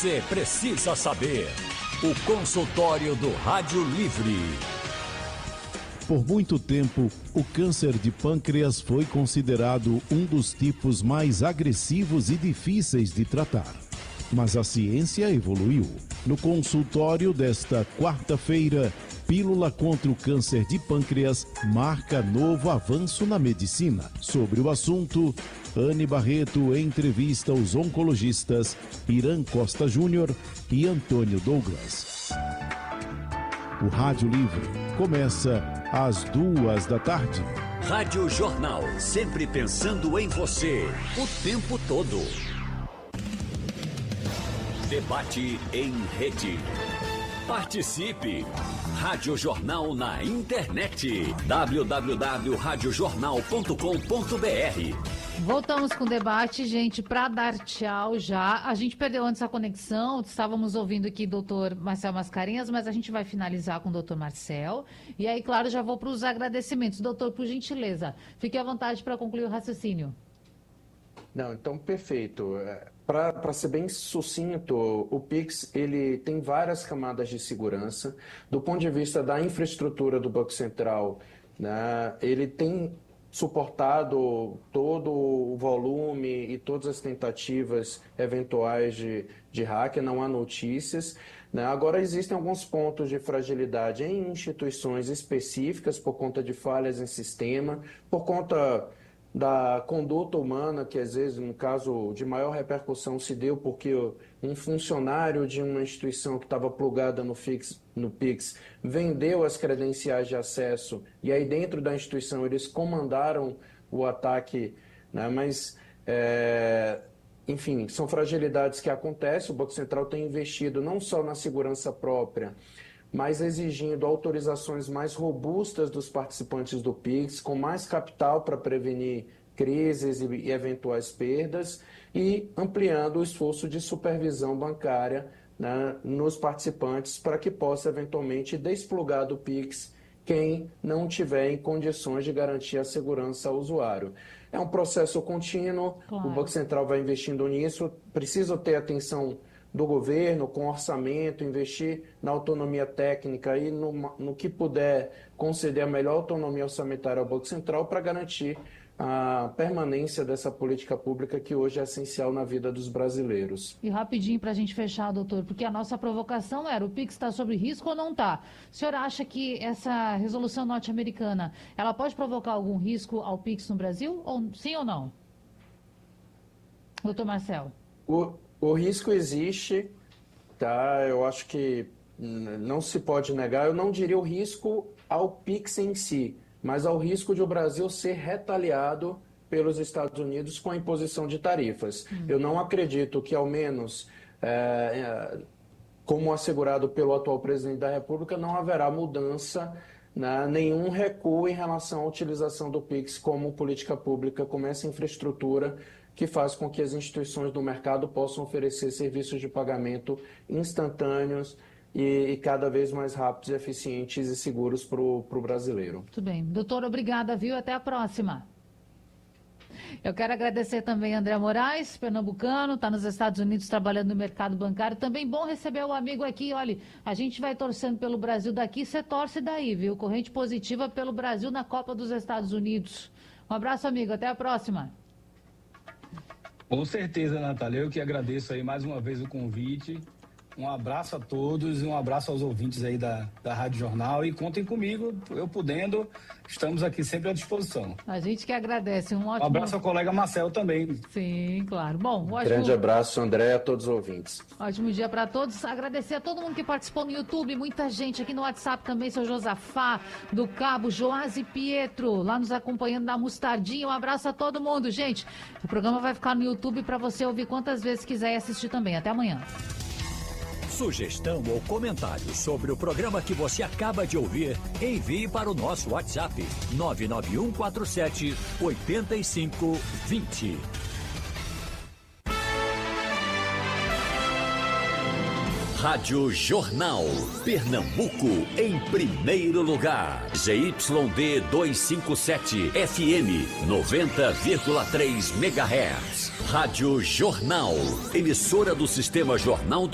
você precisa saber. O consultório do Rádio Livre. Por muito tempo, o câncer de pâncreas foi considerado um dos tipos mais agressivos e difíceis de tratar. Mas a ciência evoluiu. No consultório desta quarta-feira, Pílula contra o Câncer de Pâncreas marca novo avanço na medicina. Sobre o assunto, Anne Barreto entrevista os oncologistas Irã Costa Júnior e Antônio Douglas. O Rádio Livre começa às 14h. Rádio Jornal, sempre pensando em você, o tempo todo. Debate em rede. Participe! Rádio Jornal na internet. www.radiojornal.com.br. Voltamos com o debate, gente, para dar tchau já. A gente perdeu antes a conexão, estávamos ouvindo aqui o doutor Marcel Mascarenhas, mas a gente vai finalizar com o doutor Marcel. E aí, claro, já vou para os agradecimentos. Doutor, por gentileza, fique à vontade para concluir o raciocínio. Não, então, perfeito. Para ser bem sucinto, o Pix ele tem várias camadas de segurança. Do ponto de vista da infraestrutura do Banco Central, né, ele tem suportado todo o volume e todas as tentativas eventuais de hacker, não há notícias, né? Agora, existem alguns pontos de fragilidade em instituições específicas por conta de falhas em sistema, por conta da conduta humana, que às vezes, no caso de maior repercussão, se deu porque um funcionário de uma instituição que estava plugada no Pix vendeu as credenciais de acesso e aí dentro da instituição eles comandaram o ataque, né? Mas, enfim, são fragilidades que acontecem. O Banco Central tem investido não só na segurança própria, mas exigindo autorizações mais robustas dos participantes do Pix, com mais capital para prevenir crises e eventuais perdas, e ampliando o esforço de supervisão bancária, né, nos participantes para que possa eventualmente desplugar do Pix quem não tiver em condições de garantir a segurança ao usuário. É um processo contínuo, claro. O Banco Central vai investindo nisso, precisa ter atenção do governo, com orçamento, investir na autonomia técnica e no que puder conceder a melhor autonomia orçamentária ao Banco Central para garantir a permanência dessa política pública que hoje é essencial na vida dos brasileiros. E rapidinho para a gente fechar, doutor, porque a nossa provocação era: o Pix está sob risco ou não está? O senhor acha que essa resolução norte-americana, ela pode provocar algum risco ao Pix no Brasil? Sim ou não? Doutor Marcel. O risco existe, tá? Eu acho que não se pode negar. Eu não diria o risco ao Pix em si, mas ao risco de o Brasil ser retaliado pelos Estados Unidos com a imposição de tarifas. Eu não acredito que, ao menos, como assegurado pelo atual presidente da República, não haverá mudança, né, nenhum recuo em relação à utilização do Pix como política pública, como essa infraestrutura que faz com que as instituições do mercado possam oferecer serviços de pagamento instantâneos e cada vez mais rápidos, eficientes e seguros para o brasileiro. Muito bem. Doutor, obrigada, viu? Até a próxima. Eu quero agradecer também a André Moraes, pernambucano, está nos Estados Unidos trabalhando no mercado bancário. Também bom receber o amigo aqui. Olha, a gente vai torcendo pelo Brasil daqui, você torce daí, viu? Corrente positiva pelo Brasil na Copa dos Estados Unidos. Um abraço, amigo. Até a próxima. Com certeza, Natália. Eu que agradeço aí mais uma vez o convite. Um abraço a todos e um abraço aos ouvintes aí da Rádio Jornal. E contem comigo, eu podendo, estamos aqui sempre à disposição. A gente que agradece. Um ótimo... Um abraço ao colega Marcel também. Sim, claro. Bom, um ótimo... Grande abraço, André, a todos os ouvintes. Ótimo dia para todos. Agradecer a todo mundo que participou no YouTube, muita gente aqui no WhatsApp também, seu Josafá, do Cabo, Joás e Pietro, lá nos acompanhando na Mostardinha. Um abraço a todo mundo, gente. O programa vai ficar no YouTube para você ouvir quantas vezes quiser e assistir também. Até amanhã. Sugestão ou comentário sobre o programa que você acaba de ouvir, envie para o nosso WhatsApp 99147-8520. Rádio Jornal, Pernambuco, em primeiro lugar. ZYD 257, FM 90,3 MHz. Rádio Jornal, emissora do Sistema Jornal do